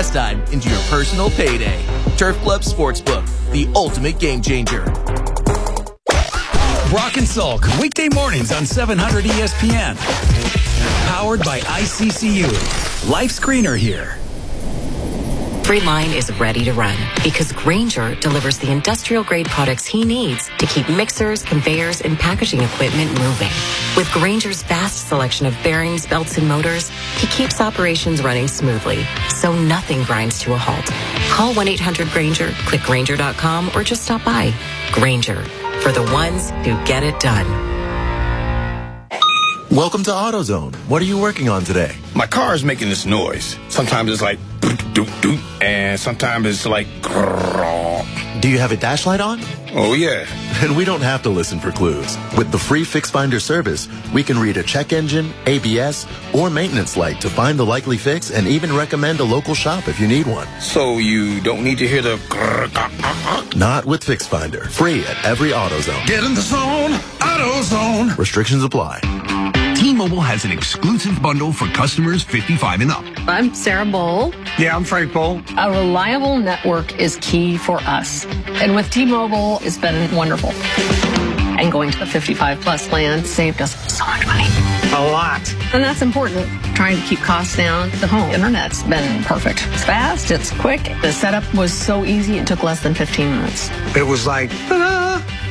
pastime into your personal payday. Turf Club Sportsbook, the ultimate game changer. Brock and Salk, weekday mornings on 700 ESPN. Powered by ICCU. Life Screener here. Freightliner is ready to run because Grainger delivers the industrial-grade products he needs to keep mixers, conveyors, and packaging equipment moving. With Grainger's vast selection of bearings, belts, and motors, he keeps operations running smoothly, so nothing grinds to a halt. Call 1-800-GRAINGER, click Grainger.com, or just stop by. Grainger, for the ones who get it done. Welcome to AutoZone. What are you working on today? My car is making this noise. Sometimes it's like doop doop, and sometimes it's like grrr. Do you have a dash light on? Oh yeah. And we don't have to listen for clues. With the free Fix Finder service, we can read a check engine, ABS, or maintenance light to find the likely fix and even recommend a local shop if you need one. So you don't need to hear the grrr. Not with Fix Finder. Free at every AutoZone. Get in the zone, AutoZone. Restrictions apply. T-Mobile has an exclusive bundle for customers 55 and up. I'm Sarah Bowl. Yeah, I'm Frank Bowl. A reliable network is key for us. And with T-Mobile, it's been wonderful. And going to the 55-plus plan saved us so much money. A lot. And that's important. Trying to keep costs down. The home internet's been perfect. It's fast, it's quick. The setup was so easy, it took less than 15 minutes. It was like, ta-da!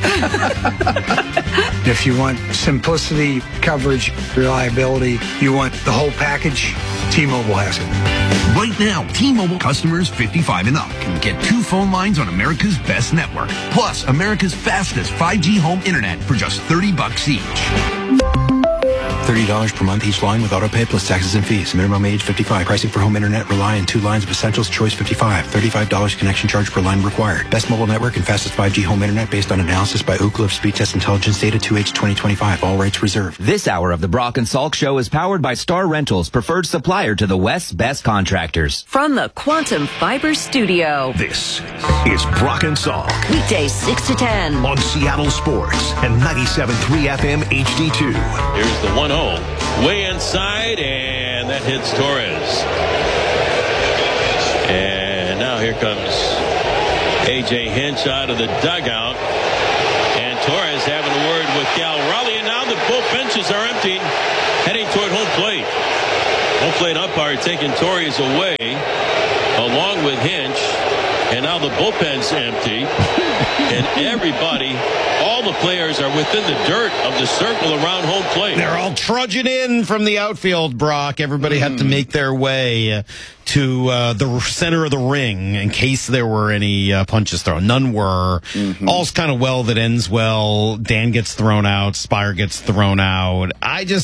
If you want simplicity, coverage, reliability, you want the whole package, T-Mobile has it. Right now, T-Mobile customers 55 and up can get 2 phone lines on America's best network, plus America's fastest 5G home internet for just $30 each. $30 per month each line with auto pay plus taxes and fees. Minimum age 55. Pricing for home internet rely on 2 lines of essentials. Choice 55. $35 connection charge per line required. Best mobile network and fastest 5G home internet based on analysis by Ookla of Speed Test Intelligence data 2H 2025. All rights reserved. This hour of the Brock and Salk Show is powered by Star Rentals, preferred supplier to the West's best contractors. From the Quantum Fiber Studio. This is Brock and Salk. Weekdays 6 to 10. On Seattle Sports and 97.3 FM HD2. Here's the 1-0. Way inside, and that hits Torres. And now here comes A.J. Hinch out of the dugout. And Torres having a word with Cal Raleigh. And now the both benches are empty, heading toward home plate. Home plate umpire taking Torres away, along with Hinch. And now the bullpen's empty. And everybody, all the players are within the dirt of the circle around home plate. They're all trudging in from the outfield, Brock. Everybody had to make their way to the center of the ring in case there were any punches thrown. None were. All's kind of well that ends well. Dan gets thrown out. Spire gets thrown out.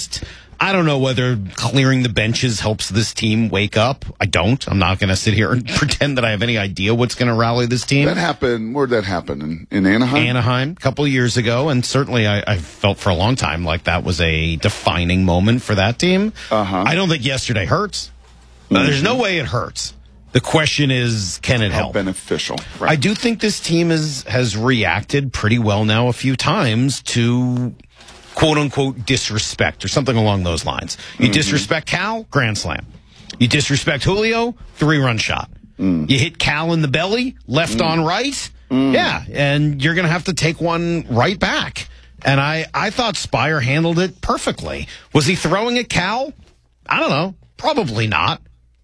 I don't know whether clearing the benches helps this team wake up. I don't. I'm not going to sit here and pretend that I have any idea what's going to rally this team. That happened. Where'd that happen? In Anaheim? Anaheim, a couple of years ago. And certainly I felt for a long time like that was a defining moment for that team. I don't think yesterday hurts. There's no way it hurts. The question is, can it help? How beneficial. Right. I do think this team has reacted pretty well now a few times to quote-unquote disrespect or something along those lines. You disrespect Cal, grand slam. You disrespect Julio, 3-run shot. You hit Cal in the belly, left on right, yeah, and you're going to have to take one right back. And I thought Spire handled it perfectly. Was he throwing at Cal? I don't know. Probably not.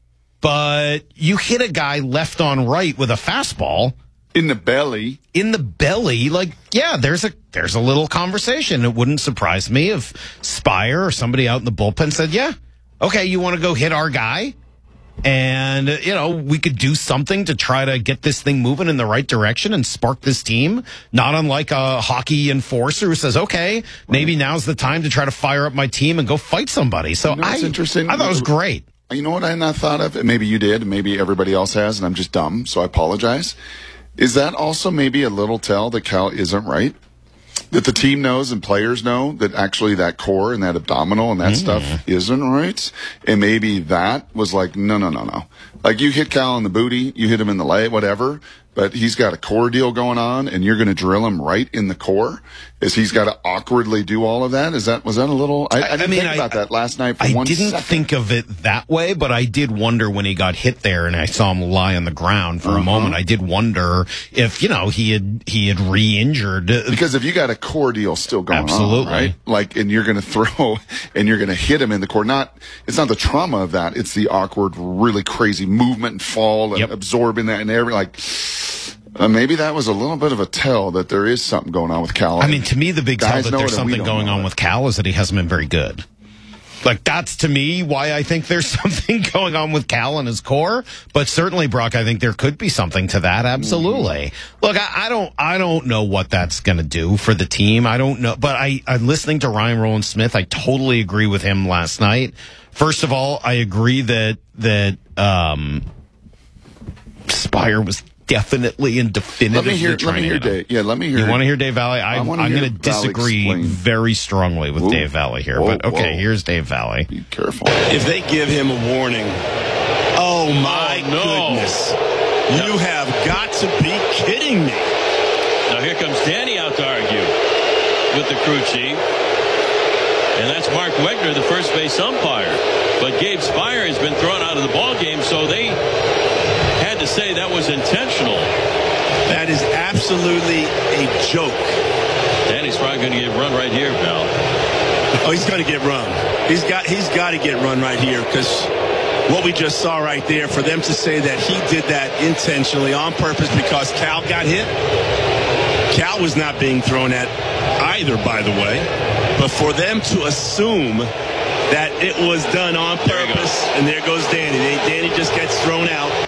But you hit a guy left on right with a fastball. In the belly. In the belly, like, yeah, there's a little conversation. It wouldn't surprise me if Spire or somebody out in the bullpen said, yeah, okay, you want to go hit our guy? And, we could do something to try to get this thing moving in the right direction and spark this team. Not unlike a hockey enforcer who says, okay, maybe now's the time to try to fire up my team and go fight somebody. So it's interesting. I thought it was great. You know what I not thought of? Maybe you did, maybe everybody else has, and I'm just dumb, so I apologize. Is that also maybe a little tell that Cal isn't right? That the team knows and players know that actually that core and that abdominal and that stuff isn't right? And maybe that was like, no. Like you hit Cal in the booty, you hit him in the leg, whatever. but he's got a core deal going on, and you're going to drill him right in the core? Is he's got to awkwardly do all of that? Was that a little? I didn't think about that last night for 1 second. I didn't think of it that way, but I did wonder when he got hit there, and I saw him lie on the ground for a moment. I did wonder if he had re-injured. Because if you got a core deal still going on, right? Like, and you're going to throw and you're going to hit him in the core. It's not the trauma of that. It's the awkward, really crazy movement and fall and absorbing that and everything. Maybe that was a little bit of a tell that there is something going on with Cal. I mean, to me, the big tell that there's something going on with Cal is that he hasn't been very good. Like, that's, to me, why I think there's something going on with Cal and his core. But certainly, Brock, I think there could be something to that. Absolutely. Look, I don't know what that's going to do for the team. I don't know. But I'm listening to Ryan Rowland-Smith. I totally agree with him last night. First of all, I agree that Spire was definitely and definitively trying to hit him. Yeah, let me hear. You want to hear Dave Valley? I'm going to disagree very strongly with Dave Valley here. But okay, here's Dave Valley. Be careful. If they give him a warning, oh my goodness. You have got to be kidding me. Now here comes Danny out to argue with the crew chief. And that's Mark Wegner, the first base umpire. But Gabe Spire has been thrown out of the ball game, so they had to say that was intentional. That is absolutely a joke. Danny's probably going to get run right here, pal. Oh, he's going to get run. He's got to get run right here, because what we just saw right there, for them to say that he did that intentionally on purpose because Cal got hit. Cal was not being thrown at either, by the way. But for them to assume that it was done on purpose, and there goes Danny. Danny just gets thrown out.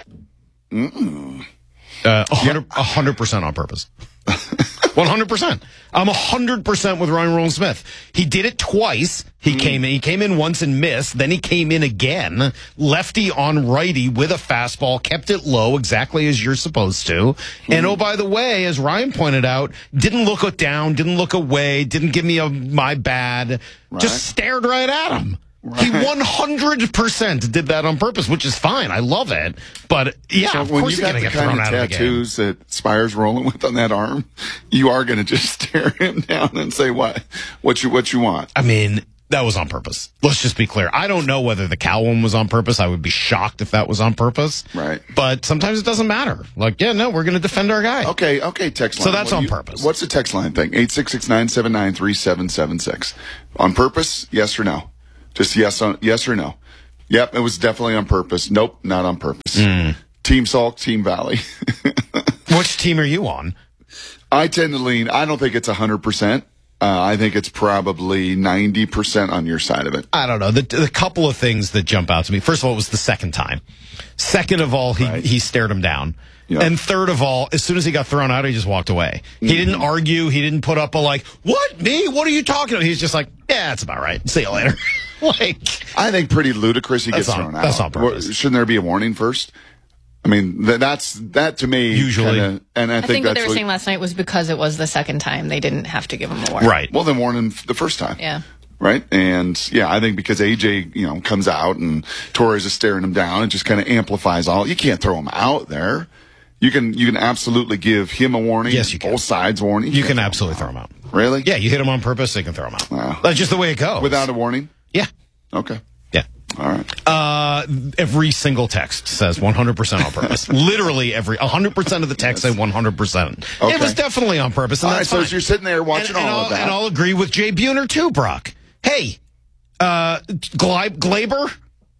100% on purpose. 100%. I'm 100% with Ryan Rowland-Smith. He did it twice. He came in once and missed. Then he came in again. Lefty on righty with a fastball. Kept it low exactly as you're supposed to. And oh, by the way, as Ryan pointed out, didn't look down, didn't look away, didn't give me a my bad. Right. Just stared right at him. Right. He 100% did that on purpose, which is fine. I love it. But, yeah, so of course you're going to get thrown out of the game. Tattoos that Spire's rolling with on that arm, you are going to just stare him down and say, what you want? I mean, that was on purpose. Let's just be clear. I don't know whether the Cal one was on purpose. I would be shocked if that was on purpose. Right. But sometimes it doesn't matter. Like, yeah, no, we're going to defend our guy. Okay, text line. So that's on purpose. What's the text line thing? 866-979-3776. On purpose, yes or no? Just yes or no. Yep, it was definitely on purpose. Nope, not on purpose. Team Salk, Team Valley. Which team are you on? I tend to lean. I don't think it's 100%. I think it's probably 90% on your side of it. I don't know. The couple of things that jump out to me. First of all, it was the second time. Second of all, he stared him down. Yep. And third of all, as soon as he got thrown out, he just walked away. He didn't argue. He didn't put up a what, me? What are you talking about? He's just like, yeah, that's about right. See you later. I think pretty ludicrous he gets thrown out. That's on purpose. Shouldn't there be a warning first? I mean, that to me. Usually. And I think what they were saying last night was because it was the second time, they didn't have to give him a warning. Right. Well, then warn him the first time. Yeah. Right? And, yeah, I think because AJ, comes out and Torres is staring him down, it just kind of amplifies all. You can't throw him out there. You can absolutely give him a warning. Yes, you can. Both sides warning. You can absolutely throw him out. Really? Yeah, you hit him on purpose, they can throw him out. Wow. That's just the way it goes. Without a warning? Yeah. Okay. Yeah. All right. Every single text says 100% on purpose. Literally 100% of the text say 100%. Okay. It was definitely on purpose, and that's fine. So you're sitting there watching all of that. And I'll agree with Jay Buhner too, Brock. Hey, Glaber,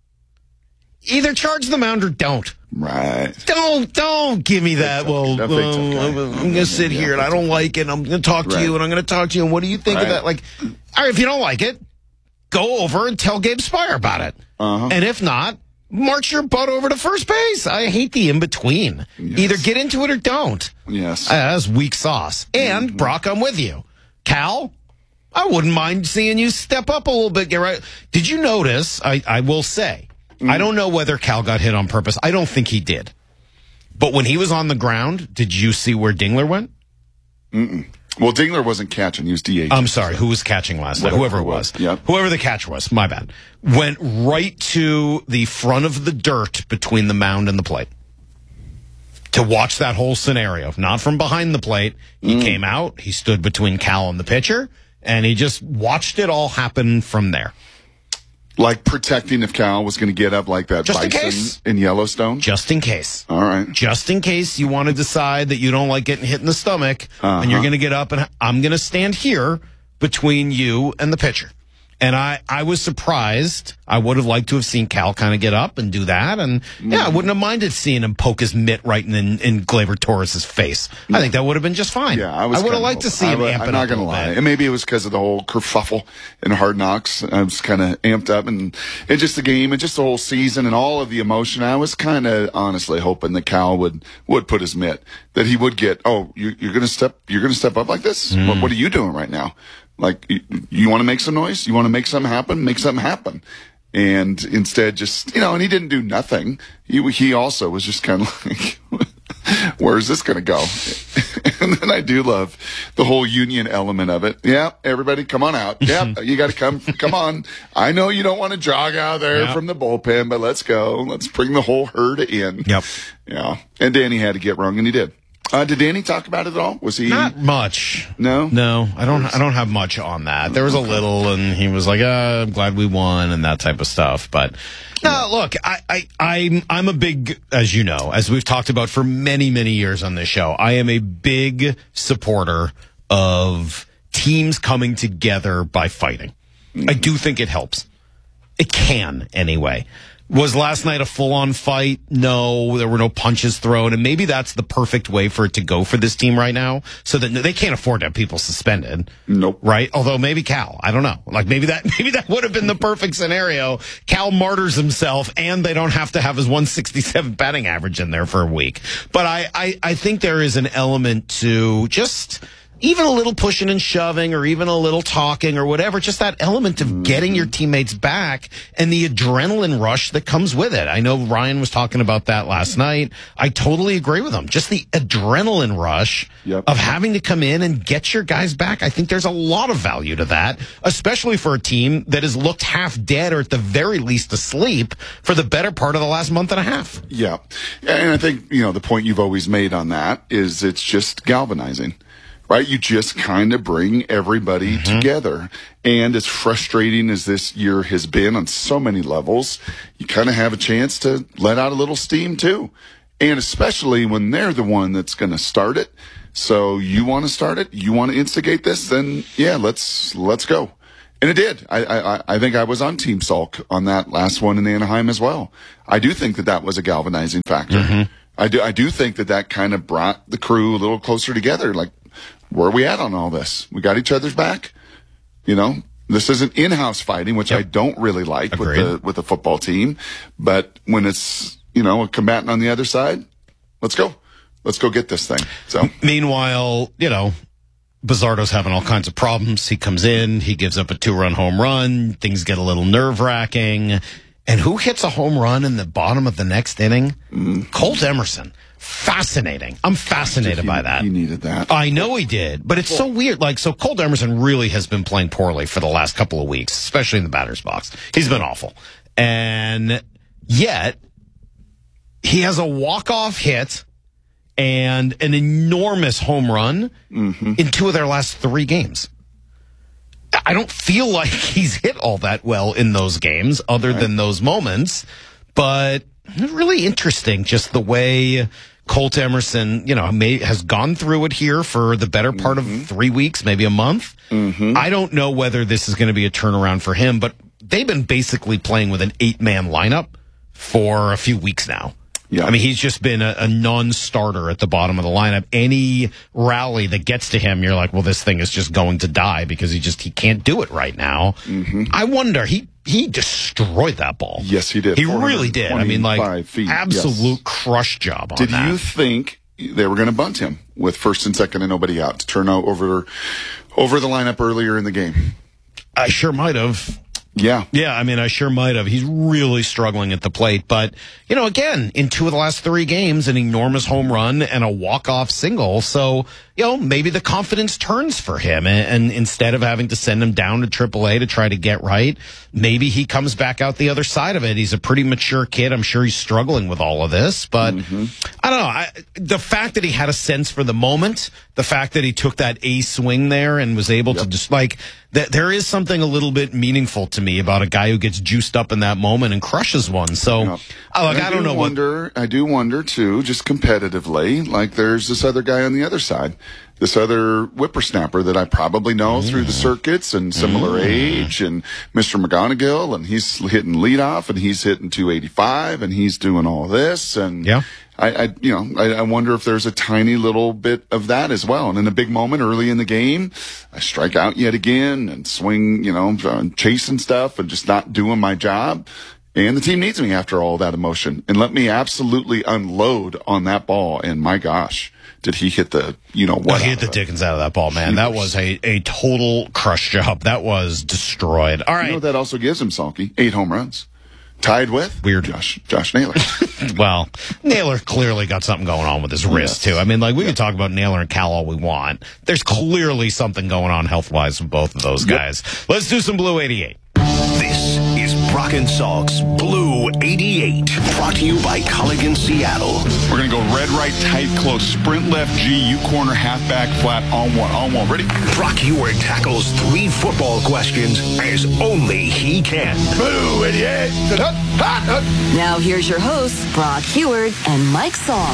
either charge the mound or don't. Right. Don't give me that. Well, I'm going to sit here and I don't like it. I'm going to talk to you and I'm going to talk to you. And what do you think of that? All right, if you don't like it, go over and tell Gabe Spire about it. And if not, march your butt over to first base. I hate the in-between. Yes. Either get into it or don't. Yes. That's weak sauce. And, Brock, I'm with you. Cal, I wouldn't mind seeing you step up a little bit. Get right. Did you notice, I will say, I don't know whether Cal got hit on purpose. I don't think he did. But when he was on the ground, did you see where Dingler went? Well, Dingler wasn't catching. He was DH. I'm sorry. Who was catching last night? Whoever it was. Yep. Whoever the catcher was. My bad. Went right to the front of the dirt between the mound and the plate. to watch that whole scenario, not from behind the plate. He came out, he stood between Cal and the pitcher, and he just watched it all happen from there. Like protecting if Cal was going to get up like that Just in bison case. in Yellowstone? Just in case. All right. Just in case you want to decide that you don't like getting hit in the stomach, and you're going to get up, and I'm going to stand here between you and the pitcher. And I was surprised. I would have liked to have seen Cal kind of get up and do that. And yeah, I wouldn't have minded seeing him poke his mitt right in Gleyber Torres' face. I think that would have been just fine. Yeah, I would have liked to see him amp it up. I'm not going to lie. And maybe it was because of the whole kerfuffle in Hard Knocks. I was kind of amped up and just the game and just the whole season and all of the emotion. I was kind of honestly hoping that Cal would put his mitt, that he would get, you're going to step up like this? What are you doing right now? Like, you want to make some noise? You want to make something happen? Make something happen. And instead just, and he didn't do nothing. He also was just kind of like, where's this going to go? And then I do love the whole union element of it. Yeah, everybody come on out. Yeah, you got to come on. I know you don't want to jog out there from the bullpen, but let's go. Let's bring the whole herd in. Yep. Yeah. And Danny had to get wrong, and he did. Did Danny talk about it at all? Was he not much? No, I don't have much on that. There was a little, and he was like, "I'm glad we won," and that type of stuff. But no, look, I'm a big, as you know, as we've talked about for many years on this show, I am a big supporter of teams coming together by fighting. I do think it helps. It can anyway. Was last night a full-on fight? No, there were no punches thrown, and maybe that's the perfect way for it to go for this team right now, so that they can't afford to have people suspended. Nope. Right? Although maybe Cal, I don't know. Like maybe that would have been the perfect scenario. Cal martyrs himself, and they don't have to have his 167 batting average in there for a week. But I think there is an element to just even a little pushing and shoving or even a little talking or whatever, just that element of getting your teammates back and the adrenaline rush that comes with it. I know Ryan was talking about that last night. I totally agree with him. Just the adrenaline rush of having to come in and get your guys back. I think there's a lot of value to that, especially for a team that has looked half dead or at the very least asleep for the better part of the last month and a half. Yeah. And I think, the point you've always made on that is it's just galvanizing. Right? You just kind of bring everybody together. And as frustrating as this year has been on so many levels, you kind of have a chance to let out a little steam too. And especially when they're the one that's going to start it. So you want to start it? You want to instigate this? Then yeah, let's go. And it did. I think I was on Team Salk on that last one in Anaheim as well. I do think that was a galvanizing factor. I do think that kind of brought the crew a little closer together. Like, where are we at on all this? We got each other's back. This isn't in-house fighting, which I don't really like with the football team. But when it's, a combatant on the other side, let's go. Let's go get this thing. So meanwhile, Bizzardo's having all kinds of problems. He comes in, he gives up a 2-run home run. Things get a little nerve-wracking. And who hits a home run in the bottom of the next inning? Colt Emerson. Fascinating. I'm fascinated by that. He needed that. I know he did, but it's so weird. So Colt Emerson really has been playing poorly for the last couple of weeks, especially in the batter's box. He's been awful. And yet, he has a walk-off hit and an enormous home run in 2 of their last 3 games. I don't feel like he's hit all that well in those games, other than those moments, but really interesting just the way Colt Emerson, has gone through it here for the better part of 3 weeks, maybe a month. I don't know whether this is going to be a turnaround for him, but they've been basically playing with an 8-man lineup for a few weeks now. Yeah. I mean, he's just been a non-starter at the bottom of the lineup. Any rally that gets to him, you're like, well, this thing is just going to die because he can't do it right now. I wonder, he destroyed that ball. Yes, he did. He really did. I mean, feet. Absolute crush job on that. Did you think they were going to bunt him with first and second and nobody out to turn over the lineup earlier in the game? I sure might have. Yeah. Yeah, I mean, I sure might have. He's really struggling at the plate. But, again, in 2 of the last 3 games, an enormous home run and a walk-off single. So, maybe the confidence turns for him. And instead of having to send him down to AAA to try to get right, maybe he comes back out the other side of it. He's a pretty mature kid. I'm sure he's struggling with all of this. But I don't know. The fact that he had a sense for the moment, the fact that he took that A swing there and was able to just there is something a little bit meaningful to me about a guy who gets juiced up in that moment and crushes one. So, I don't know. I do wonder too, just competitively, like there's this other guy on the other side, this other whippersnapper that I probably know through the circuits and similar age, and Mr. McGonigal, and he's hitting leadoff and he's hitting 285 and he's doing all this. And I wonder if there's a tiny little bit of that as well. And in a big moment early in the game, I strike out yet again and swing, chasing stuff and just not doing my job. And the team needs me after all that emotion. And let me absolutely unload on that ball. And my gosh, did he hit the, he hit the dickens out of that ball, man. That was a total crush job. That was destroyed. All right. You know what that also gives him, Salky? 8 home runs. Tied with Josh Naylor. Well, Naylor clearly got something going on with his wrist, too. I mean, we can talk about Naylor and Cal all we want. There's clearly something going on health-wise with both of those guys. Let's do some Blue 88. This is Brock and Salk's Blue 88, brought to you by Culligan Seattle. We're going to go red, right, tight, close, sprint left, G, U corner, halfback, flat, on one. Ready? Brock Heward tackles 3 football questions as only he can. Blue 88. Now here's your hosts, Brock Heward and Mike Salk.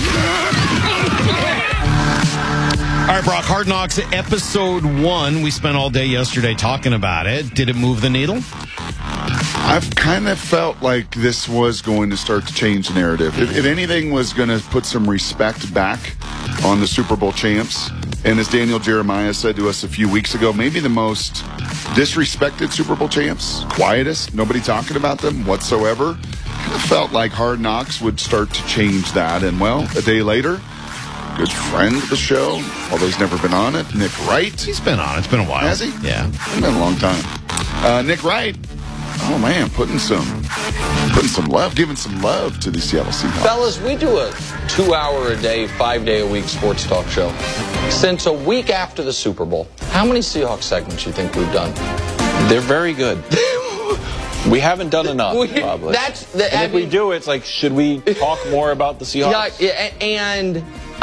All right, Brock, Hard Knocks, episode 1. We spent all day yesterday talking about it. Did it move the needle? I've kind of felt like this was going to start to change the narrative. If anything was going to put some respect back on the Super Bowl champs, and as Daniel Jeremiah said to us a few weeks ago, maybe the most disrespected Super Bowl champs, quietest, nobody talking about them whatsoever. Kind of felt like Hard Knocks would start to change that. And, well, a day later, good friend of the show, although he's never been on it, Nick Wright. He's been on it. It's been a while. Has he? Yeah. It's been a long time. Nick Wright, oh man, putting some love, giving some love to the Seattle Seahawks. Fellas, we do a 2-hour-a-day, 5-day-a-week sports talk show. Since a week after the Super Bowl, how many Seahawks segments do you think we've done? They're very good. We haven't done enough, probably. If we do, it's like, should we talk more about the Seahawks? Yeah, and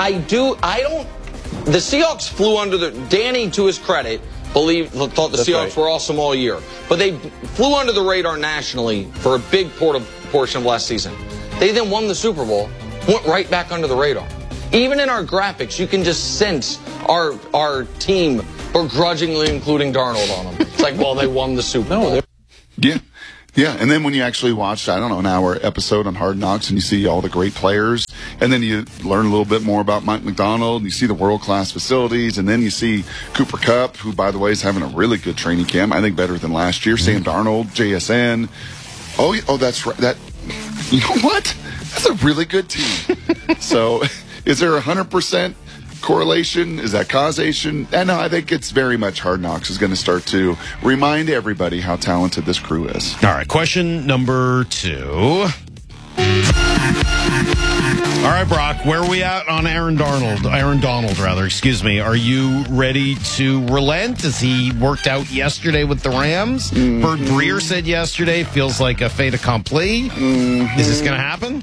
the Seahawks flew under Danny, to his credit, thought the Seahawks were awesome all year. But they flew under the radar nationally for a big portion of last season. They then won the Super Bowl, went right back under the radar. Even in our graphics, you can just sense our team begrudgingly including Darnold on them. It's like, well, they won the Super Bowl. Yeah, and then when you actually watch, an hour episode on Hard Knocks and you see all the great players, and then you learn a little bit more about Mike McDonald, and you see the world-class facilities, and then you see Cooper Kupp, who, by the way, is having a really good training camp, I think better than last year, Sam Darnold, JSN. Oh, that's right. You know what? That's a really good team. So is there 100% correlation? Is that causation? No, I think it's very much Hard Knocks is going to start to remind everybody how talented this crew is. All right, question number 2. All right, Brock, where are we at on Aaron Donald, excuse me. Are you ready to relent? Has he worked out yesterday with the Rams? Mm-hmm. Bert Breer said yesterday, feels like a fait accompli. Mm-hmm. Is this going to happen?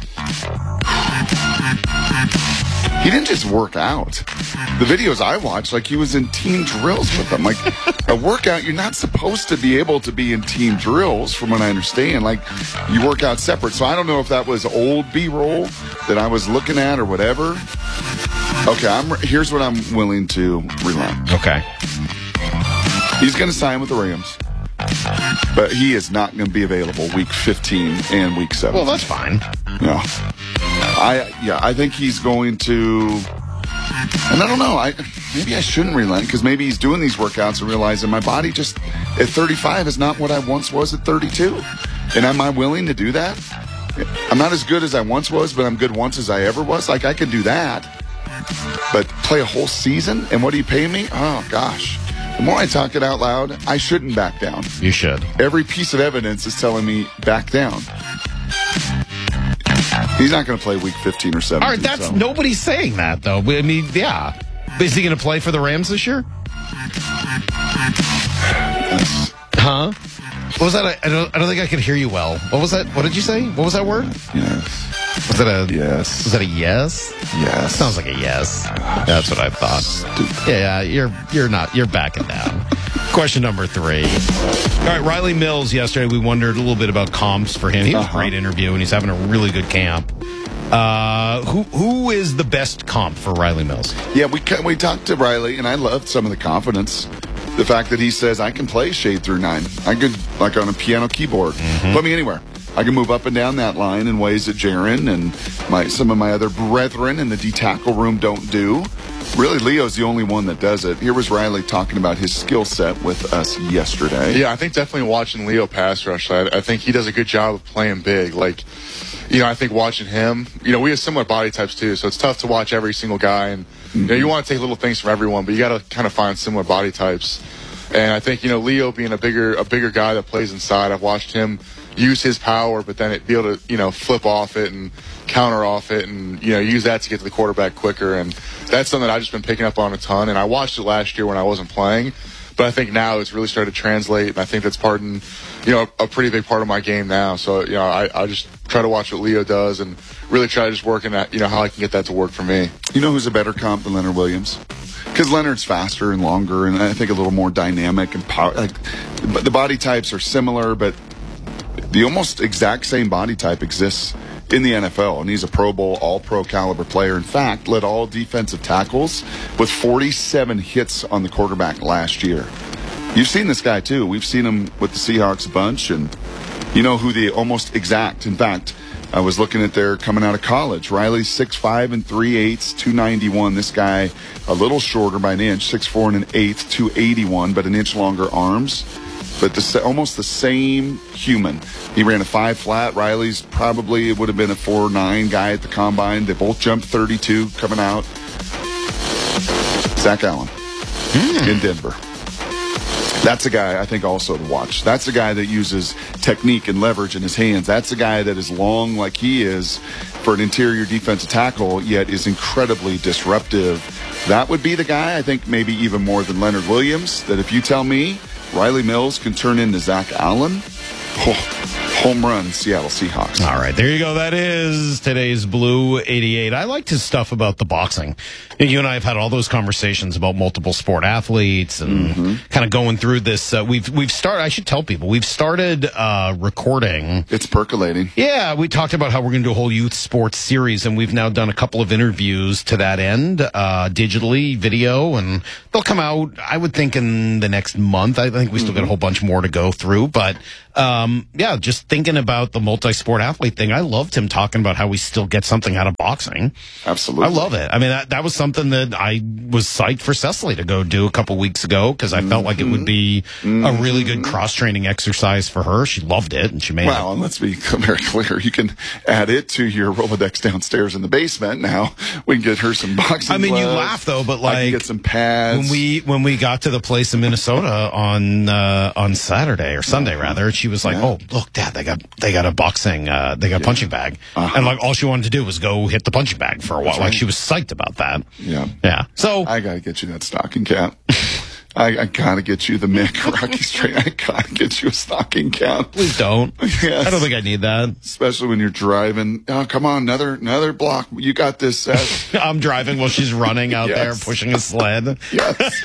He didn't just work out. The videos I watched, he was in team drills with them. A workout, you're not supposed to be able to be in team drills, from what I understand. You work out separate. So I don't know if that was old B-roll that I was looking at or whatever. Okay, here's what I'm willing to relent. Okay. He's going to sign with the Rams, but he is not going to be available week 15 and week 7. Well, that's fine. No. I think he's going to, and I don't know, maybe I shouldn't relent, because maybe he's doing these workouts and realizing my body just at 35 is not what I once was at 32. And am I willing to do that? I'm not as good as I once was, but I'm good once as I ever was. I can do that. But play a whole season, and what do you pay me? Oh, gosh. The more I talk it out loud, I shouldn't back down. You should. Every piece of evidence is telling me back down. He's not going to play week 15 or 17. All right, nobody's saying that, though. I mean, yeah. Is he going to play for the Rams this year? Yes. Huh? What was that? I don't think I could hear you well. What was that? What did you say? What was that word? Yes. Was it a yes? Was it a yes? Yes. Sounds like a yes. That's what I thought. Yeah, you're backing down. Question number 3. All right, Riley Mills. Yesterday we wondered a little bit about comps for him. He was a great interview, and he's having a really good camp. Who is the best comp for Riley Mills? Yeah, we talked to Riley, and I loved some of the confidence. The fact that he says, I can play shade through 9. I could, like on a piano keyboard. Put me anywhere. I can move up and down that line in ways that Jaron and some of my other brethren in the D-tackle room don't do. Really, Leo's the only one that does it. Here was Riley talking about his skill set with us yesterday. Yeah, I think definitely watching Leo pass rush, I think he does a good job of playing big. Like, I think watching him, we have similar body types too, so it's tough to watch every single guy. And, you want to take little things from everyone, but you got to kind of find similar body types. And I think, Leo being a bigger guy that plays inside, I've watched him use his power, but then be able to, flip off it and counter off it and, use that to get to the quarterback quicker. And that's something that I've just been picking up on a ton. And I watched it last year when I wasn't playing, but I think now it's really started to translate. And I think that's a pretty big part of my game now. So, I just try to watch what Leo does and really try to just work in that, how I can get that to work for me. You know who's a better comp than Leonard Williams? Because Leonard's faster and longer and I think a little more dynamic and power. The body types are similar, but the almost exact same body type exists in the NFL, and he's a Pro Bowl, all-pro caliber player. In fact, led all defensive tackles with 47 hits on the quarterback last year. You've seen this guy, too. We've seen him with the Seahawks a bunch, and you know who the almost exact. In fact, I was looking at their coming out of college. Riley's 6'5" and 3/8, 291. This guy a little shorter by an inch, 6'4" and an eighth, 281, but an inch longer arms. But almost the same human. He ran a 5 flat. Riley's probably would have been a 4.9 guy at the combine. They both jumped 32 coming out. Zach Allen in Denver. That's a guy I think also to watch. That's a guy that uses technique and leverage in his hands. That's a guy that is long like he is for an interior defensive tackle, yet is incredibly disruptive. That would be the guy, I think maybe even more than Leonard Williams, that if you tell me Riley Mills can turn into Zach Allen, home run Seattle Seahawks. All right, there you go. That is today's Blue 88. I liked his stuff about the boxing. You and I have had all those conversations about multiple sport athletes and kind of going through this. We've started. I should tell people we've started recording. It's percolating. Yeah, we talked about how we're going to do a whole youth sports series, and we've now done a couple of interviews to that end, digitally, video, and they'll come out. I would think in the next month. I think we still got a whole bunch more to go through, but yeah, just thinking about the multi-sport athlete thing, I loved him talking about how we still get something out of boxing. Absolutely. I love it. I mean, that was something that I was psyched for Cecily to go do a couple weeks ago because I felt like it would be a really good cross-training exercise for her. She loved it, and she made it. Well, and let's be very clear. You can add it to your Rolodex downstairs in the basement. Now we can get her some boxing I mean, gloves. you laugh, though, but like... I can get some pads. When we got to the place in Minnesota on Saturday, or Sunday, rather, she was like, oh, look, Dad, they got a boxing, they got a punching bag. And like all she wanted to do was go hit the punching bag for a while. That's like right. she was psyched about that. Yeah. Yeah. So I got to get you that stocking cap. I got to get you the Mick Rocky Straight. I got to get you a stocking cap. Please don't. Yes. I don't think I need that. Especially when you're driving. Oh, come on, another block. You got this, Seth. I'm driving while she's running out there Yes. pushing a sled. Yes.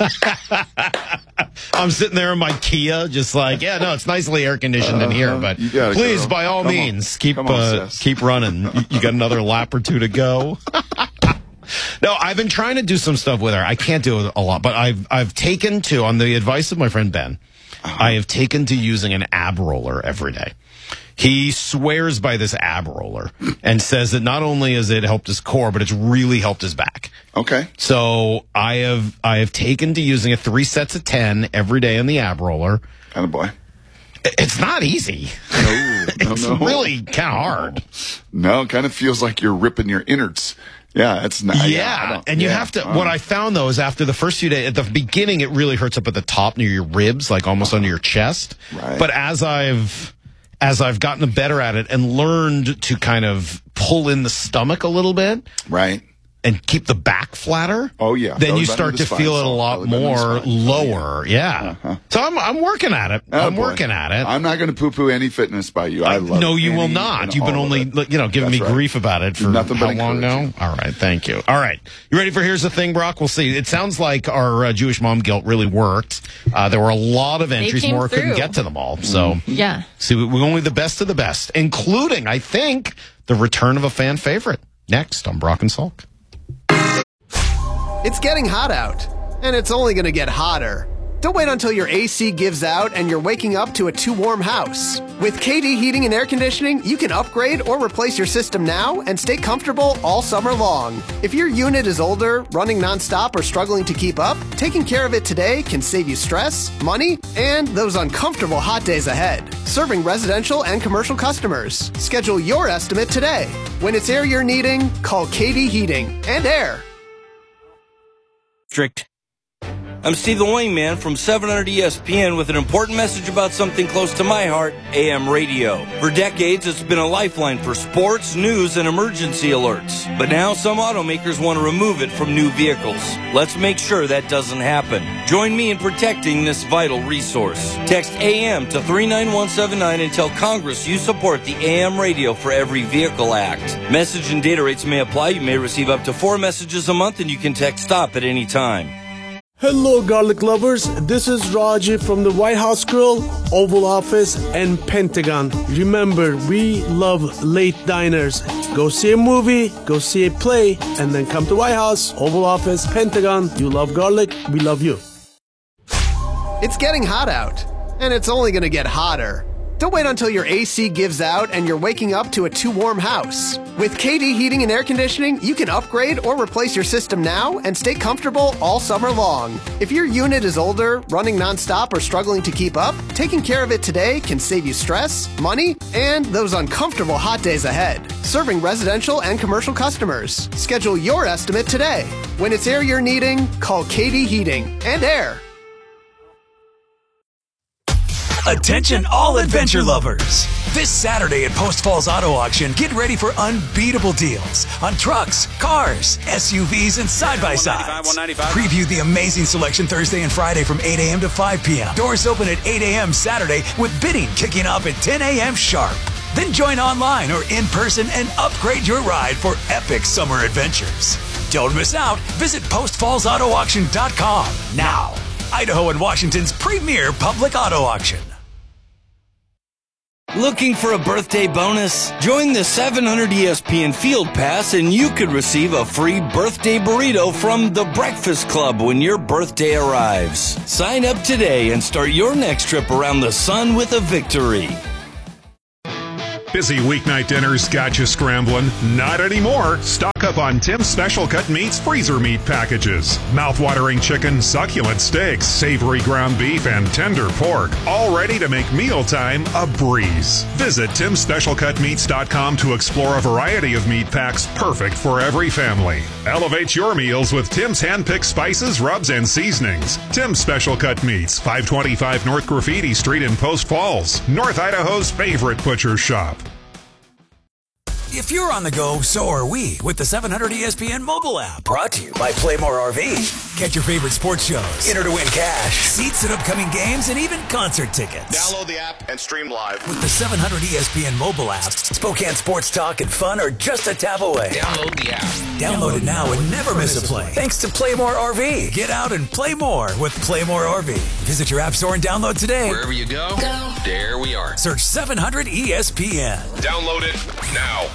I'm sitting there in my Kia, just like, yeah, no, it's nicely air conditioned in here, but You got it, please, girl. by all Come on. means, keep Come on, Seth. keep running. You got another lap or two to go. No, I've been trying to do some stuff with her. I can't do it a lot, but I've taken to, on the advice of my friend Ben, I have taken to using an ab roller every day. He swears by this ab roller and says that not only has it helped his core, but it's really helped his back. Okay. So I have taken to using it 3 sets of 10 every day on the ab roller. Attaboy. It's not easy. No, It's really kind of hard. No, it kind of feels like you're ripping your innards. Yeah, it's not. Yeah, and you have to. What I found though is after the first few days, at the beginning, it really hurts up at the top near your ribs, like almost under your chest. Right. But as I've gotten better at it and learned to kind of pull in the stomach a little bit, right, and keep the back flatter, then you start to feel it a lot more lower. Yeah. So I'm working at it. I'm working at it. I'm not going to poo-poo any fitness by you. I love it. No, you will not. You've been only, giving me grief about it for nothing how long now? All right. Thank you. All right. You ready for Here's the Thing, Brock? We'll see. It sounds like our Jewish mom guilt really worked. There were a lot of entries. More couldn't get to them all. So, yeah. See, we're only the best of the best, including, I think, the return of a fan favorite. Next on Brock and Salk. It's getting hot out, and it's only going to get hotter. Don't wait until your AC gives out and you're waking up to a too warm house. With KD Heating and Air Conditioning, you can upgrade or replace your system now and stay comfortable all summer long. If your unit is older, running nonstop, or struggling to keep up, taking care of it today can save you stress, money, and those uncomfortable hot days ahead. Serving residential and commercial customers. Schedule your estimate today. When it's air you're needing, call KD Heating and Air. I'm Steve the Wingman from 700 ESPN with an important message about something close to my heart, AM radio. For decades, it's been a lifeline for sports, news, and emergency alerts. But now some automakers want to remove it from new vehicles. Let's make sure that doesn't happen. Join me in protecting this vital resource. Text AM to 39179 and tell Congress you support the AM Radio for Every Vehicle Act. Message and data rates may apply. You may receive up to 4 messages a month, and you can text STOP at any time. Hello, garlic lovers. This is Raji from the White House Grill, Oval Office, and Pentagon. Remember, we love late diners. Go see a movie, go see a play, and then come to White House, Oval Office, Pentagon. You love garlic, we love you. It's getting hot out, and it's only going to get hotter. Don't wait until your AC gives out and you're waking up to a too warm house. With KD Heating and Air Conditioning, you can upgrade or replace your system now and stay comfortable all summer long. If your unit is older, running nonstop, or struggling to keep up, taking care of it today can save you stress, money, and those uncomfortable hot days ahead. Serving residential and commercial customers. Schedule your estimate today. When it's air you're needing, call KD Heating and Air. Attention all adventure lovers. This Saturday at Post Falls Auto Auction, get ready for unbeatable deals on trucks, cars, SUVs, and side-by-sides. Preview the amazing selection Thursday and Friday from 8 a.m. to 5 p.m. Doors open at 8 a.m. Saturday with bidding kicking off at 10 a.m. sharp. Then join online or in person and upgrade your ride for epic summer adventures. Don't miss out. Visit postfallsautoauction.com now. Idaho and Washington's premier public auto auction. Looking for a birthday bonus? Join the 700 ESPN Field Pass and you could receive a free birthday burrito from The Breakfast Club when your birthday arrives. Sign up today and start your next trip around the sun with a victory. Busy weeknight dinners got you scrambling? Not anymore. Stock up on Tim's Special Cut Meats freezer meat packages. Mouth-watering chicken, succulent steaks, savory ground beef, and tender pork. All ready to make mealtime a breeze. Visit TimSSpecialCutMeats.com to explore a variety of meat packs perfect for every family. Elevate your meals with Tim's hand-picked spices, rubs, and seasonings. Tim's Special Cut Meats, 525 North Graffiti Street in Post Falls, North Idaho's favorite butcher shop. If you're on the go, so are we with the 700 ESPN mobile app. Brought to you by Playmore RV. Catch your favorite sports shows, enter to win cash, seats at upcoming games, and even concert tickets. Download the app and stream live. With the 700 ESPN mobile app, Spokane sports talk and fun are just a tap away. Download the app. Download it now and never miss a play. Thanks to Playmore RV. Get out and play more with Playmore RV. Visit your app store and download today. Wherever you go, there we are. Search 700 ESPN. Download it now.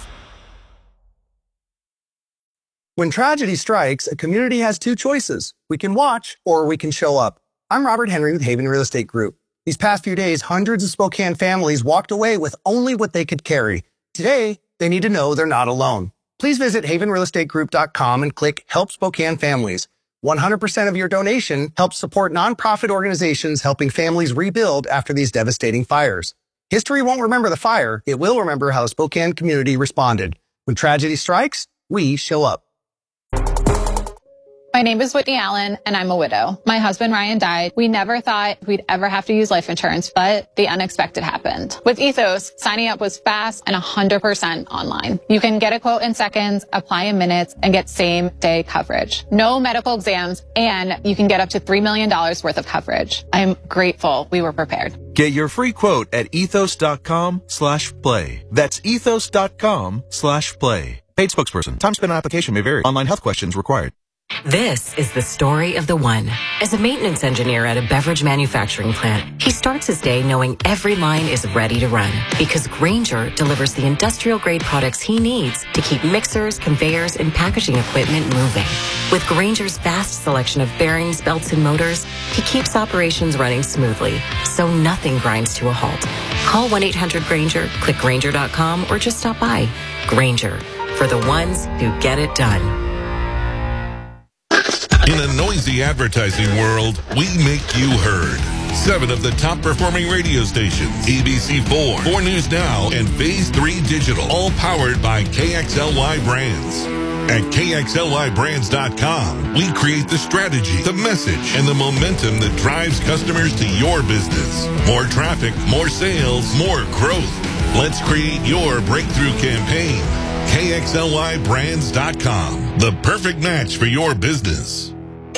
When tragedy strikes, a community has two choices. We can watch or we can show up. I'm Robert Henry with Haven Real Estate Group. These past few days, hundreds of Spokane families walked away with only what they could carry. Today, they need to know they're not alone. Please visit havenrealestategroup.com and click Help Spokane Families. 100% of your donation helps support nonprofit organizations helping families rebuild after these devastating fires. History won't remember the fire. It will remember how the Spokane community responded. When tragedy strikes, we show up. My name is Whitney Allen, and I'm a widow. My husband, Ryan, died. We never thought we'd ever have to use life insurance, but the unexpected happened. With Ethos, signing up was fast and 100% online. You can get a quote in seconds, apply in minutes, and get same-day coverage. No medical exams, and you can get up to $3 million worth of coverage. I'm grateful we were prepared. Get your free quote at ethos.com/play. That's ethos.com/play. Paid spokesperson. Time spent on application may vary. Online health questions required. This is the story of the one. As a maintenance engineer at a beverage manufacturing plant, he starts his day knowing every line is ready to run because Grainger delivers the industrial-grade products he needs to keep mixers, conveyors, and packaging equipment moving. With Grainger's vast selection of bearings, belts, and motors, he keeps operations running smoothly, so nothing grinds to a halt. Call 1-800-GRAINGER, click Grainger.com, or just stop by. Grainger, for the ones who get it done. In a noisy advertising world, we make you heard. 7 of the top performing radio stations, ABC4, 4 News Now, and Phase 3 Digital, all powered by KXLY Brands. At KXLYBrands.com, we create the strategy, the message, and the momentum that drives customers to your business. More traffic, more sales, more growth. Let's create your breakthrough campaign. KXLYBrands.com, the perfect match for your business.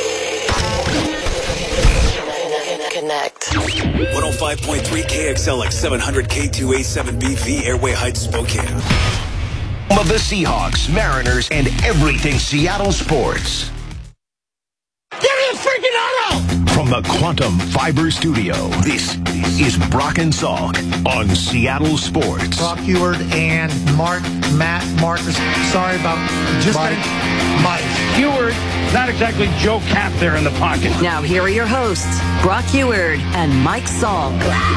Connect. 105.3 KXLX 700 K2A7BV Airway Heights, Spokane. Of the Seahawks, Mariners, and everything Seattle sports. Give me a freaking auto! From the Quantum Fiber Studio, this is Brock and Salk on Seattle Sports. Brock Huard and Matt Marcus. Sorry about just Mike Huard. Not exactly Joe Cap there in the pocket. Now here are your hosts, Brock Huard and Mike Salk.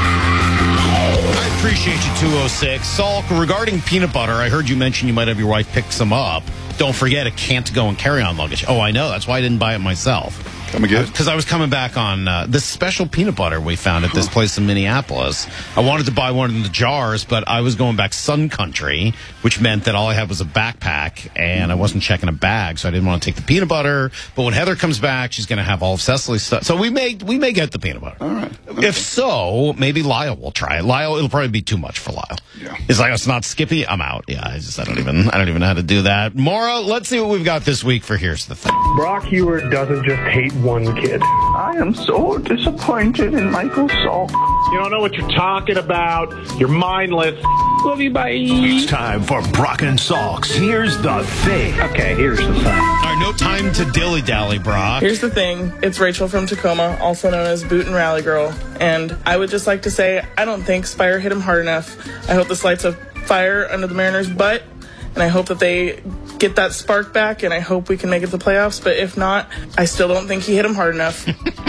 I appreciate you, 206. Salk, regarding peanut butter, I heard you mention you might have your wife pick some up. Don't forget, it can't go in carry-on luggage. Oh, I know. That's why I didn't buy it myself. Come again? Because I was coming back on this special peanut butter we found at this place in Minneapolis. I wanted to buy one in the jars, but I was going back Sun Country, which meant that all I had was a backpack, and I wasn't checking a bag, so I didn't want to take the peanut butter. But when Heather comes back, she's going to have all of Cecily's stuff. So we may get the peanut butter. All right. Okay. If so, maybe Lyle will try it. Lyle, it'll probably be too much for Lyle. Yeah. It's like, it's not Skippy. I'm out. Yeah, I don't even know how to do that. Maura, let's see what we've got this week for Here's the Thing. Brock Huard doesn't just hate one kid. I am so disappointed in Michael Salk. You don't know what you're talking about. You're mindless. Love you, bye. It's time for Brock and Salk's Here's the Thing. Okay, here's the thing. All right, no time to dilly-dally, Brock. Here's the thing. It's Rachel from Tacoma, also known as Boot and Rally Girl. And I would just like to say, I don't think Spire hit him hard enough. I hope this lights a fire under the Mariners' butt. And I hope that they get that spark back, and I hope we can make it to the playoffs. But if not, I still don't think he hit him hard enough.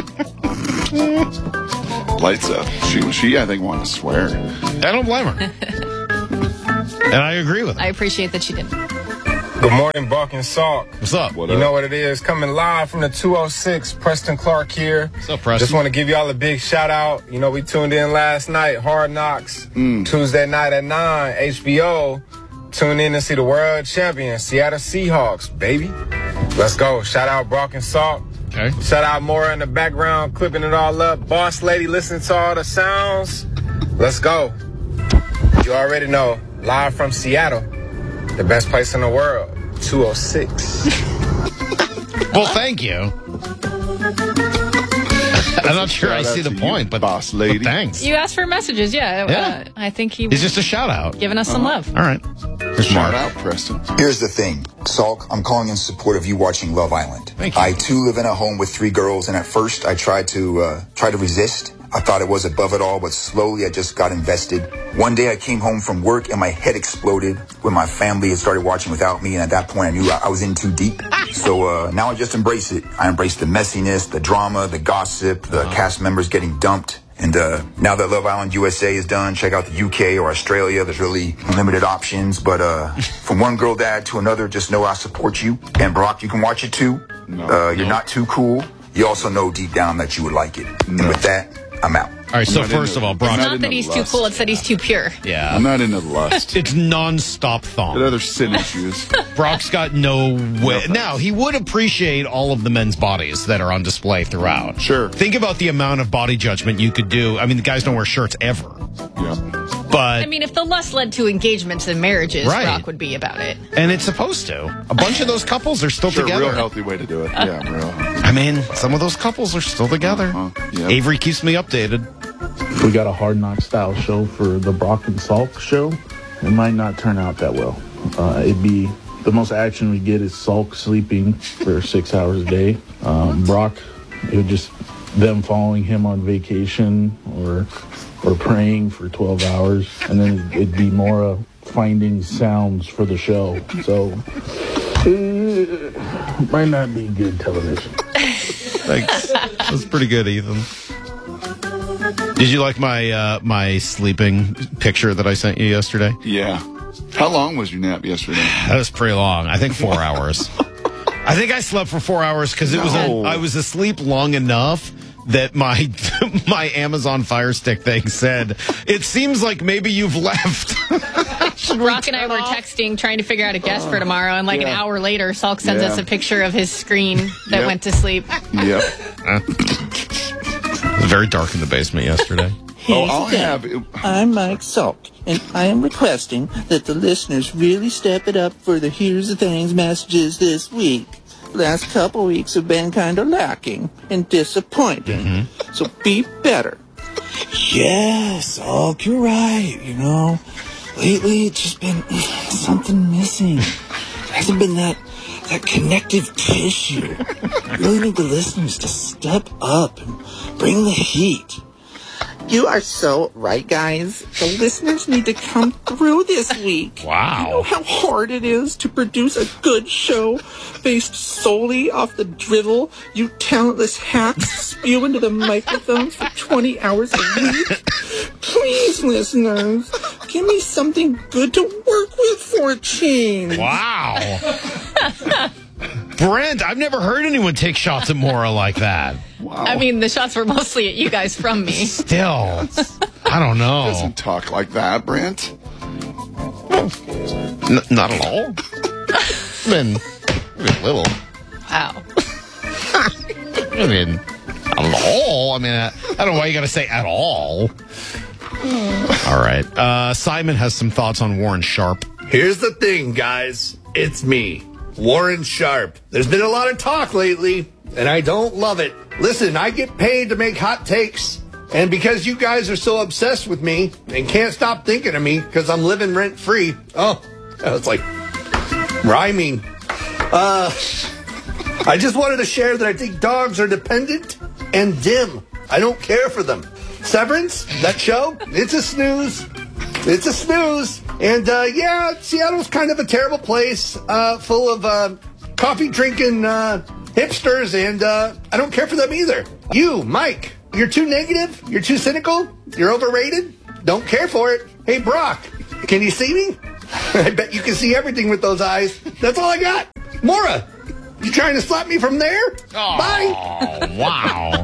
Lights up. She, I think, wanted to swear. I don't blame her. And I agree with her. I appreciate that she did. Good morning, Brock and Salk. What's up? You know what it is? Coming live from the 206, Preston Clark here. What's up, Preston? Just want to give y'all a big shout out. You know, we tuned in last night, Hard Knocks, Tuesday night at 9, HBO. Tune in to see the world champion, Seattle Seahawks, baby. Let's go. Shout out Brock and Salk. Okay. Shout out Maura in the background, clipping it all up. Boss lady, listening to all the sounds. Let's go. You already know, live from Seattle, the best place in the world, 206. Well, thank you. I'm not sure I see the point, but boss lady. But thanks. You asked for messages, yeah. I think he was It's just a shout out. giving us some love. All right. Shout out, Preston. Here's the thing, Salk, I'm calling in support of you watching Love Island. Thank you. I too live in a home with 3 girls, and at first I tried to resist. I thought it was above it all, but slowly I just got invested. One day I came home from work and my head exploded when my family had started watching without me, and at that point I knew I was in too deep. So now I just embrace it. I embrace the messiness, the drama, the gossip, the cast members getting dumped. And now that Love Island USA is done, check out the UK or Australia. There's really limited options. But from one girl dad to another, just know I support you. And Brock, you can watch it too. You're not too cool. You also know deep down that you would like it. And with that, I'm out. All right, so first of all, Brock. It's not that he's too cool, it's that he's too pure. Yeah. I'm not into lust. It's non-stop thong. Got other sin issues. Brock's got no way. Now, he would appreciate all of the men's bodies that are on display throughout. Sure. Think about the amount of body judgment you could do. I mean, the guys don't wear shirts ever. Yeah. But I mean, if the lust led to engagements and marriages, Right. Brock would be about it. And it's supposed to. A bunch of those couples are still together. Real healthy way to do it. Yeah, real healthy. I mean, some of those couples are still together. Yep. Avery keeps me updated. If we got a Hard Knock style show for the Brock and Salk show, it might not turn out that well. It'd be the most action we get is Salk sleeping for 6 hours a day. Brock, it would just them following him on vacation or praying for 12 hours, and then it'd be more finding sounds for the show. So might not be good television. Thanks. That's pretty good, Ethan. Did you like my sleeping picture that I sent you yesterday? Yeah. How long was your nap yesterday? That was pretty long. I think 4 hours. I think I slept for 4 hours because I was asleep long enough that my Amazon Fire Stick thing said, it seems like maybe you've left. Brock and I were texting, trying to figure out a guest for tomorrow, and an hour later, Salk sends us a picture of his screen that went to sleep. Yep. It was very dark in the basement yesterday. I'm Mike Salk, and I am requesting that the listeners really step it up for the Here's the Things messages this week. Last couple weeks have been kind of lacking and disappointing, so be better. Yes, Salk, you're right. You know, lately it's just been something missing. There hasn't been that connective tissue. I really need the listeners to step up and bring the heat. You are so right, guys. The listeners need to come through this week. Wow. You know how hard it is to produce a good show based solely off the drivel you talentless hacks spew into the microphones for 20 hours a week? Please, listeners, give me something good to work with for a change. Wow. Brent, I've never heard anyone take shots at Maura like that. Wow. I mean, the shots were mostly at you guys from me. Still, I don't know. Doesn't talk like that, Brent. Not at all. I mean, a little. Wow. I mean, not at all. I mean, I don't know why you got to say at all. All right. Simon has some thoughts on Warren Sharp. Here's the thing, guys. It's me, Warren Sharp. There's been a lot of talk lately, and I don't love it. Listen, I get paid to make hot takes, and because you guys are so obsessed with me and can't stop thinking of me because I'm living rent-free. Oh, it's like rhyming. I just wanted to share that I think dogs are dependent and dim. I don't care for them. Severance, that show, it's a snooze. It's a snooze. And, yeah, Seattle's kind of a terrible place, full of coffee-drinking hipsters, and I don't care for them either. You, Mike, you're too negative, you're too cynical, you're overrated, don't care for it. Hey, Brock, can you see me? I bet you can see everything with those eyes. That's all I got. Maura, you trying to slap me from there? Oh, bye. Wow.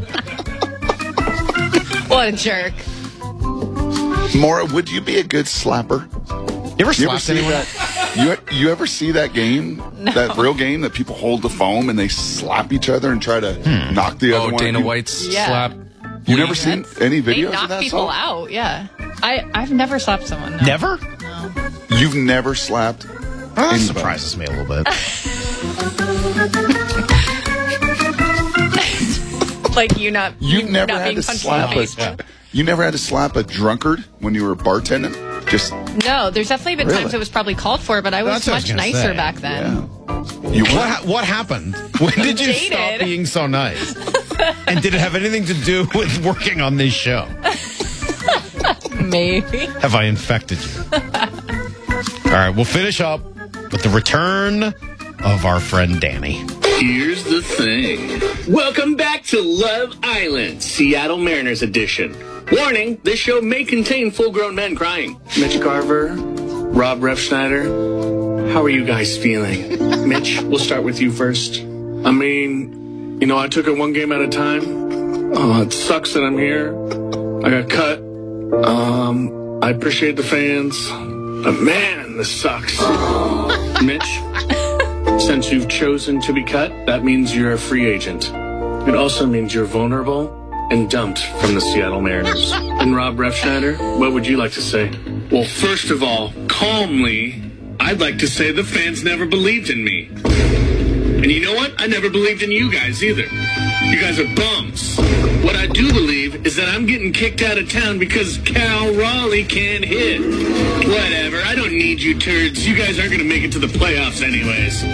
What a jerk. Maura, would you be a good slapper? You ever slapped anyone? You ever see that game? No. That real game that people hold the foam and they slap each other and try to knock the other one? Dana White's slap. You never seen any They videos knock of that? people out, yeah. I've never slapped someone. No. Never? No. You've never slapped? That surprises me a little bit. Like you not never not had being to punched slap in the face. You never had to slap a drunkard when you were bartending? Just No, there's definitely been times it was probably called for, but I was That's what I was much gonna nicer say. back then. What happened? When did you Dated. stop being so nice? And did it have anything to do with working on this show? Maybe. Have I infected you? All right, we'll finish up with the return of our friend Danny. Here's the thing. Welcome back to Love Island, Seattle Mariners edition. Warning, this show may contain full-grown men crying. Mitch Garver, Rob Refschneider, how are you guys feeling? Mitch, we'll start with you first. I mean, I took it one game at a time. Oh, it sucks that I'm here. I got cut. I appreciate the fans. But man, this sucks. Mitch, since you've chosen to be cut, that means you're a free agent. It also means you're vulnerable and dumped from the Seattle Mariners. And Rob Refsnyder, what would you like to say? Well, first of all, calmly, I'd like to say the fans never believed in me. And you know what? I never believed in you guys either. You guys are bums. What I do believe is that I'm getting kicked out of town because Cal Raleigh can't hit. Whatever. I don't need you turds. You guys aren't going to make it to the playoffs anyways.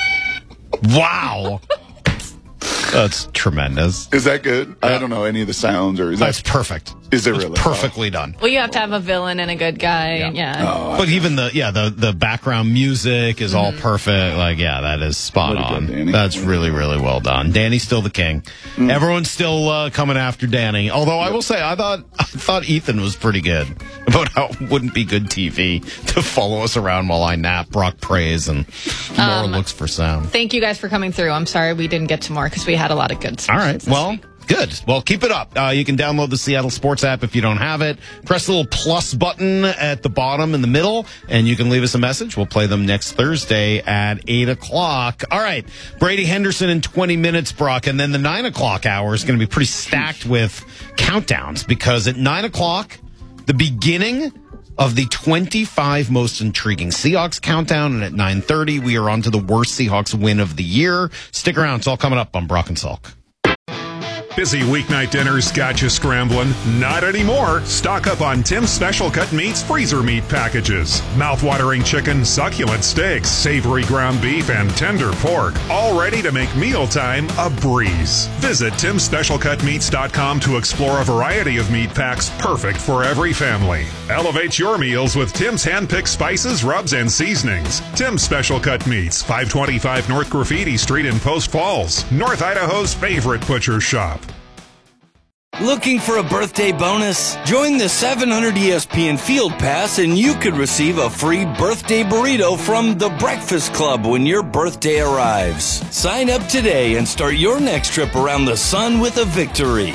Wow. That's tremendous. Is that good? I don't know any of the sounds. Or is that's perfect. Is it really? Perfectly done. Well, you have to have a villain and a good guy. Yeah. But even the background music is all perfect. Like, yeah, that is spot on. That's really, really well done. Danny's still the king. Everyone's still coming after Danny. Although I will say, I thought Ethan was pretty good about how it wouldn't be good TV to follow us around while I nap. Brock prays and Laura looks for sound. Thank you guys for coming through. I'm sorry we didn't get to more because we had a lot of good stuff. All right. Well, good. Well, keep it up. You can download the Seattle Sports app if you don't have it. Press the little plus button at the bottom in the middle, and you can leave us a message. We'll play them next Thursday at 8 o'clock. All right. Brady Henderson in 20 minutes, Brock. And then the 9 o'clock hour is going to be pretty stacked with countdowns because at 9 o'clock, the beginning of the 25 most intriguing Seahawks countdown. And at 9:30, we are on to the worst Seahawks win of the year. Stick around. It's all coming up on Brock and Salk. Busy weeknight dinners got you scrambling? Not anymore. Stock up on Tim's Special Cut Meats freezer meat packages. Mouth-watering chicken, succulent steaks, savory ground beef, and tender pork. All ready to make mealtime a breeze. Visit TimSSpecialCutMeats.com to explore a variety of meat packs perfect for every family. Elevate your meals with Tim's hand-picked spices, rubs, and seasonings. Tim's Special Cut Meats, 525 North Graffiti Street in Post Falls, North Idaho's favorite butcher shop. Looking for a birthday bonus? Join the 700 ESPN Field Pass and you could receive a free birthday burrito from The Breakfast Club when your birthday arrives. Sign up today and start your next trip around the sun with a victory.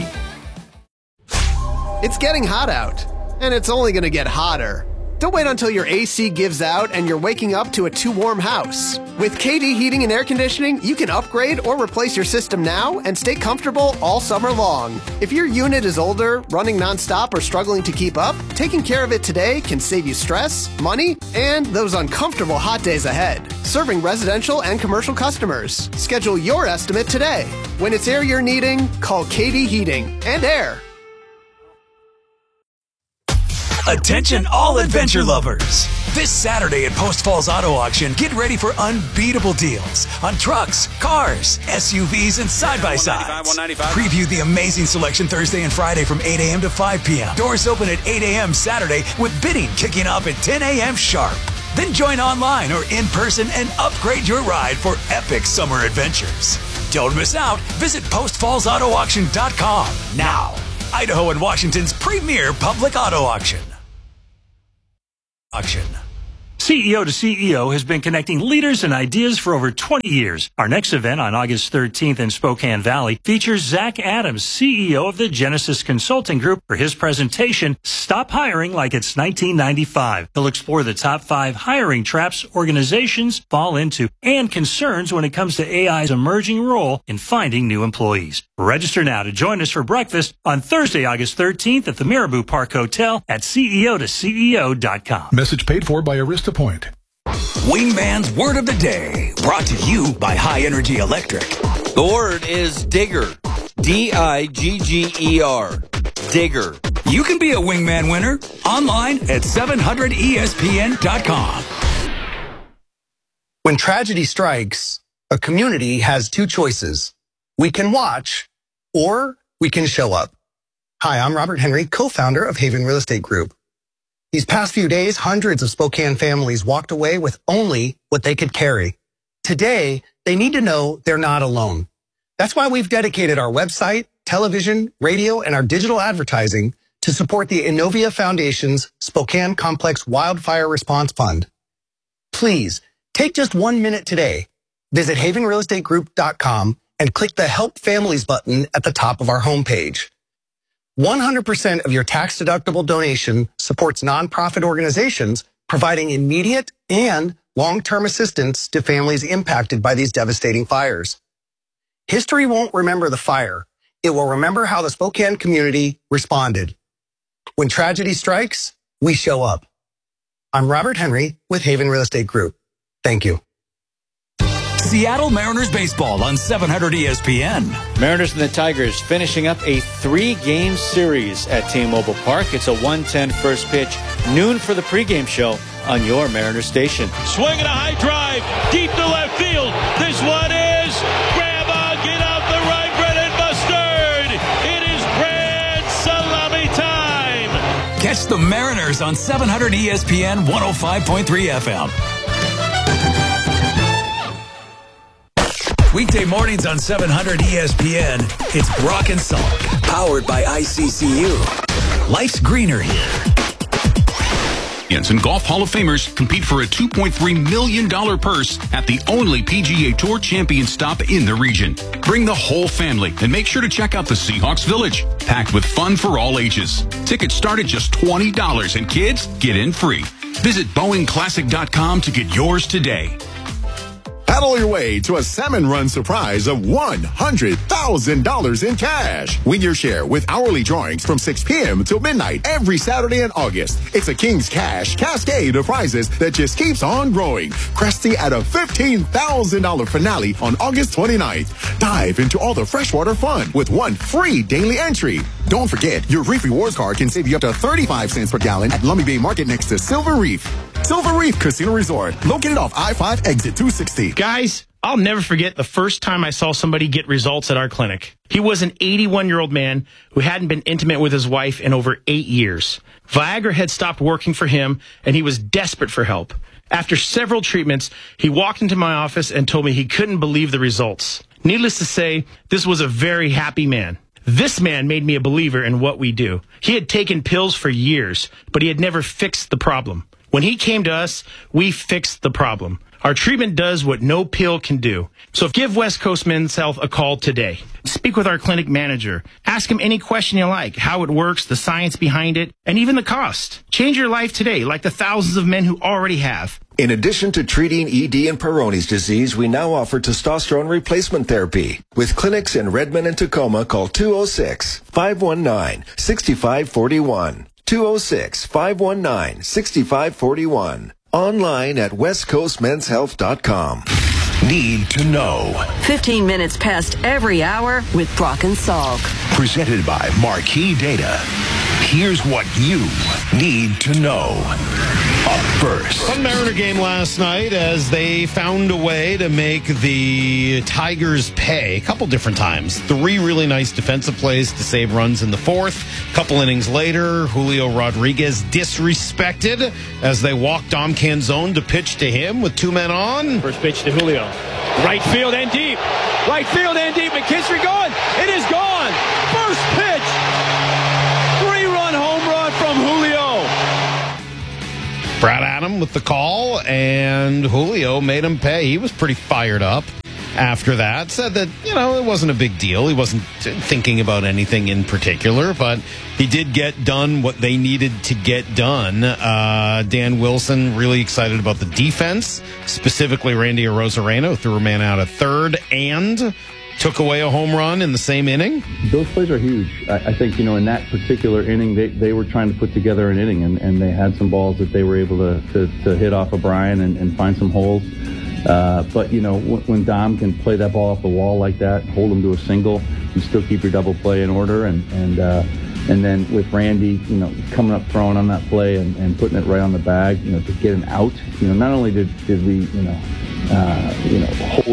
It's getting hot out, and it's only going to get hotter. Don't wait until your AC gives out and you're waking up to a too warm house. With KD Heating and Air Conditioning, you can upgrade or replace your system now and stay comfortable all summer long. If your unit is older, running nonstop, or struggling to keep up, taking care of it today can save you stress, money, and those uncomfortable hot days ahead. Serving residential and commercial customers. Schedule your estimate today. When it's air you're needing, call KD Heating and Air. Attention all adventure lovers. This Saturday at Post Falls Auto Auction, get ready for unbeatable deals on trucks, cars, SUVs, and side-by-sides. Preview the amazing selection Thursday and Friday from 8 a.m. to 5 p.m. Doors open at 8 a.m. Saturday with bidding kicking off at 10 a.m. sharp. Then join online or in person and upgrade your ride for epic summer adventures. Don't miss out. Visit PostFallsAutoAuction.com now. Idaho and Washington's premier public auto auction. CEO to CEO has been connecting leaders and ideas for over 20 years. Our next event on August 13th in Spokane Valley features Zach Adams, CEO of the Genesis Consulting Group, for his presentation, Stop Hiring Like It's 1995. He'll explore the top 5 hiring traps organizations fall into and concerns when it comes to AI's emerging role in finding new employees. Register now to join us for breakfast on Thursday, August 13th at the Marabou Park Hotel at CEO2CEO.com. Message paid for by Arista Point. Wingman's Word of the Day, brought to you by High Energy Electric. The word is digger. D-I-G-G-E-R. Digger. You can be a Wingman winner online at 700ESPN.com. When tragedy strikes, a community has two choices. We can watch, or we can show up. Hi, I'm Robert Henry, co-founder of Haven Real Estate Group. These past few days, hundreds of Spokane families walked away with only what they could carry. Today, they need to know they're not alone. That's why we've dedicated our website, television, radio, and our digital advertising to support the Innovia Foundation's Spokane Complex Wildfire Response Fund. Please, take just 1 minute today. Visit havenrealestategroup.com and click the Help Families button at the top of our homepage. 100% of your tax-deductible donation supports nonprofit organizations providing immediate and long-term assistance to families impacted by these devastating fires. History won't remember the fire. It will remember how the Spokane community responded. When tragedy strikes, we show up. I'm Robert Henry with Haven Real Estate Group. Thank you. Seattle Mariners baseball on 700 ESPN. Mariners and the Tigers finishing up a 3-game series at T-Mobile Park. It's a 1:10 first pitch, noon for the pregame show on your Mariners station. Swing and a high drive, deep to left field. This one is grab on, get out the right, bread and mustard. It is grand salami time. Catch the Mariners on 700 ESPN 105.3 FM. Weekday mornings on 700 ESPN, it's Brock and Salk, powered by ICCU. Life's greener here. And Golf Hall of Famers compete for a $2.3 million purse at the only PGA Tour champion stop in the region. Bring the whole family and make sure to check out the Seahawks Village, packed with fun for all ages. Tickets start at just $20 and kids get in free. Visit BoeingClassic.com to get yours today. Paddle your way to a salmon run surprise of $100,000 in cash. Win your share with hourly drawings from 6 p.m. till midnight every Saturday in August. It's a King's Cash cascade of prizes that just keeps on growing, cresting at a $15,000 finale on August 29th. Dive into all the freshwater fun with one free daily entry. Don't forget, your Reef Rewards card can save you up to 35 cents per gallon at Lummi Bay Market next to Silver Reef. Silver Reef Casino Resort, located off I-5 exit 260. Guys, I'll never forget the first time I saw somebody get results at our clinic. He was an 81-year-old man who hadn't been intimate with his wife in over 8 years. Viagra had stopped working for him, and he was desperate for help. After several treatments, he walked into my office and told me he couldn't believe the results. Needless to say, this was a very happy man. This man made me a believer in what we do. He had taken pills for years, but he had never fixed the problem. When he came to us, we fixed the problem. Our treatment does what no pill can do. So give West Coast Men's Health a call today. Speak with our clinic manager. Ask him any question you like, how it works, the science behind it, and even the cost. Change your life today, like the thousands of men who already have. In addition to treating ED and Peyronie's disease, we now offer testosterone replacement therapy. With clinics in Redmond and Tacoma, call 206-519-6541. 206-519-6541. Online at westcoastmenshealth.com. Need to know. 15 minutes past every hour with Brock and Salk. Presented by Marquee Data. Here's what you need to know. Up first. Fun Mariner game last night as they found a way to make the Tigers pay a couple different times. 3 really nice defensive plays to save runs in the fourth. A couple innings later, Julio Rodriguez disrespected as they walked Dom Canzone to pitch to him with 2 men on. First pitch to Julio. Right field and deep. Right field and deep. McKinstry going. It is gone. First pitch. 3-run home run from Julio. Brad Adam with the call, and Julio made him pay. He was pretty fired up after that. Said that, it wasn't a big deal. He wasn't thinking about anything in particular, but he did get done what they needed to get done. Dan Wilson really excited about the defense, specifically Randy Arozarena, threw a man out at third and took away a home run in the same inning. Those plays are huge. I think, in that particular inning, they were trying to put together an inning, and they had some balls that they were able to hit off of Brian and find some holes. But, when Dom can play that ball off the wall like that, hold him to a single, you still keep your double play in order. And then with Randy, coming up throwing on that play and putting it right on the bag, to get him out. Not only did we, hold